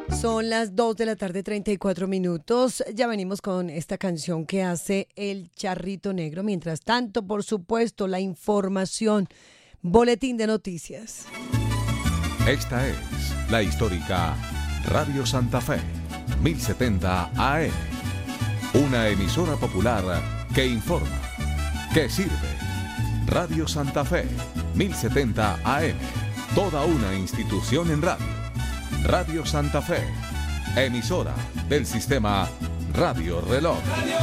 Son las 2 de la tarde, 34 minutos. Ya venimos con esta canción que hace el Charrito Negro. Mientras tanto, por supuesto, la información. Boletín de noticias. Esta es la histórica Radio Santa Fe, 1070 AM. Una emisora popular que informa, que sirve. Radio Santa Fe, 1070 AM. Toda una institución en radio. Radio Santa Fe, emisora del sistema Radio Reloj.